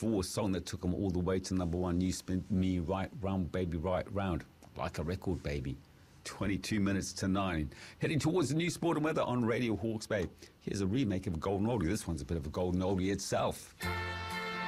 '84, song that took them all the way to #1. You Spin Me Right Round, Baby, Right Round. Like a record, baby. 22 minutes to 9. Heading towards the new sport and weather on Radio Hawke's Bay. Here's a remake of a golden oldie. This one's a bit of a golden oldie itself.